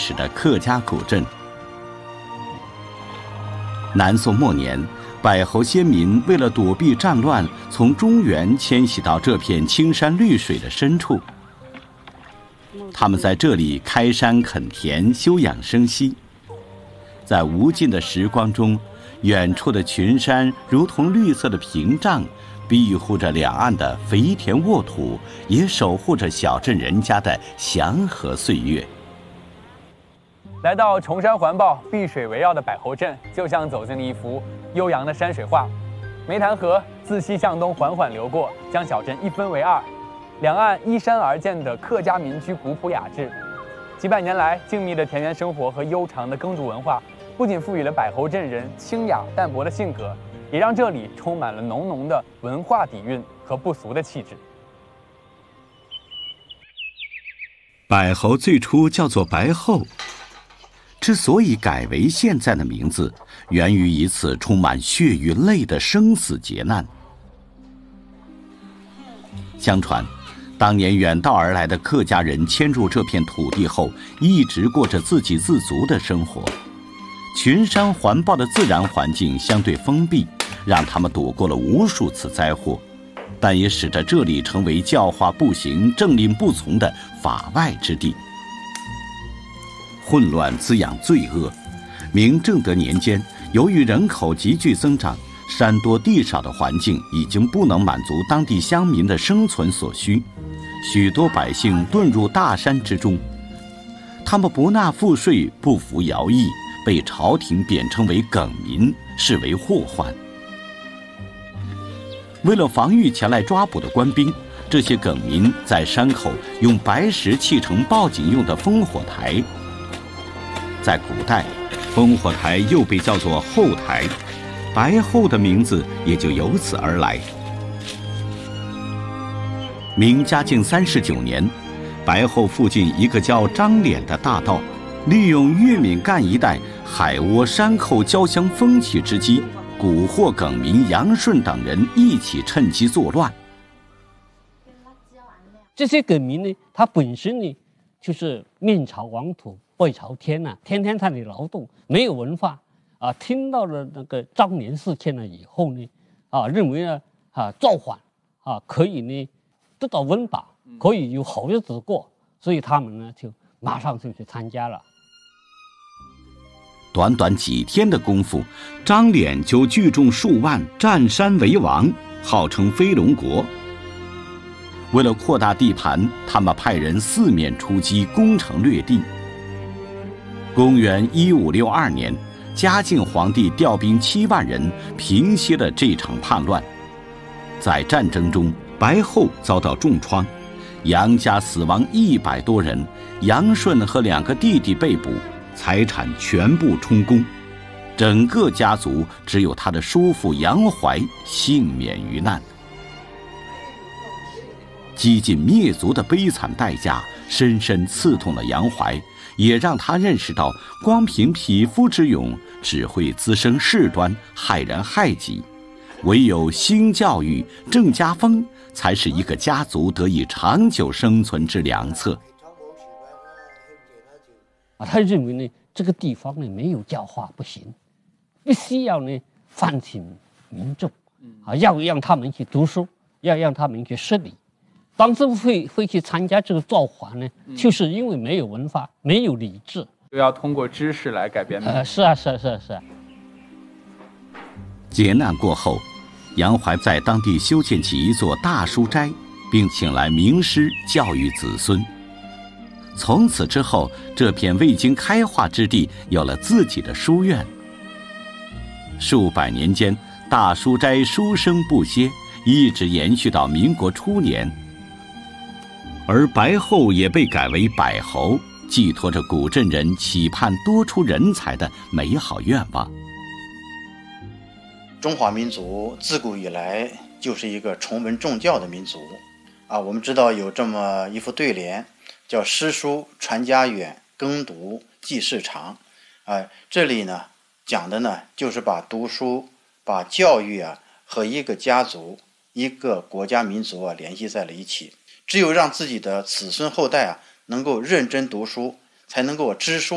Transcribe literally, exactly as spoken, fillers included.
史的客家古镇。南宋末年，柏侯先民为了躲避战乱，从中原迁徙到这片青山绿水的深处。他们在这里开山垦田，休养生息。在无尽的时光中，远处的群山如同绿色的屏障，庇护着两岸的肥田沃土，也守护着小镇人家的祥和岁月。 来到崇山环抱、碧水围绕的柏侯镇，就像走进了一幅悠扬的山水画。湄潭河自西向东缓缓流过，将小镇一分为二，两岸依山而建的客家民居古朴雅致。几百年来，静谧的田园生活和悠长的耕读文化，不仅赋予了柏侯镇人清雅淡泊的性格，也让这里充满了浓浓的文化底蕴和不俗的气质。 柏侯最初叫做白后，之所以改为现在的名字，源于一次充满血与泪的生死劫难。相传，当年远道而来的客家人迁入这片土地后，一直过着自给自足的生活。群山环抱的自然环境相对封闭，让他们躲过了无数次灾祸，但也使得这里成为教化不行、政令不从的法外之地。混乱滋养罪恶。明正德年间，由于人口急剧增长，山多地少的环境已经不能满足当地乡民的生存所需，许多百姓遁入大山之中。他们不纳赋税，不服徭役，被朝廷贬称为梗民，视为祸患。为了防御前来抓捕的官兵，这些梗民在山口用白石砌成报警用的烽火台。在古代，烽火台又被叫做后台，白后的名字也就由此而来。明嘉靖三十九年，白后附近一个叫张脸的大盗，利用岳敏干一带海窝山寇交相风起之机，蛊惑梗民杨顺等人一起趁机作乱。 这些梗民呢，他本身呢就是面朝黄土背朝天呐、啊，天天在那里劳动，没有文化啊。听到了那个张联事件了以后呢，啊，认为呢啊造反啊可以呢得到温饱，可以有好日子过，所以他们呢就马上就去参加了。 短短几天的功夫，张脸就聚众数万，占山为王，号称飞龙国。为了扩大地盘，他们派人四面出击，攻城略地。公元一五六二年，嘉靖皇帝调兵七万人，平息了这场叛乱。在战争中，白后遭到重创，杨家死亡一百多人，杨顺和两个弟弟被捕，财产全部充公，整个家族只有他的叔父杨怀幸免于难。几近灭族的悲惨代价深深刺痛了杨怀，也让他认识到光凭匹夫之勇只会滋生事端，害人害己，唯有兴教育、正家风，才是一个家族得以长久生存之良策。 啊，他认为呢，这个地方呢没有教化不行，必须要呢唤醒民众，啊，要让他们去读书，要让他们去识礼。当时会会去参加这个造反呢，就是因为没有文化，没有理智， 就要通过知识来改变。 呃，是啊，是啊，是啊，是啊。 劫难过后，杨怀在当地修建起一座大书斋，并请来名师教育子孙。从此之后，这片未经开化之地有了自己的书院。数百年间，大书斋书声不歇，一直延续到民国初年。而白后也被改为柏侯，寄托着古镇人期盼多出人才的美好愿望。 中华民族自古以来就是一个崇文重教的民族啊，我们知道有这么一副对联，叫诗书传家远，耕读记事长。啊，这里呢讲的呢就是把读书、把教育啊和一个家族、一个国家民族啊联系在了一起。只有让自己的子孙后代啊能够认真读书，才能够知书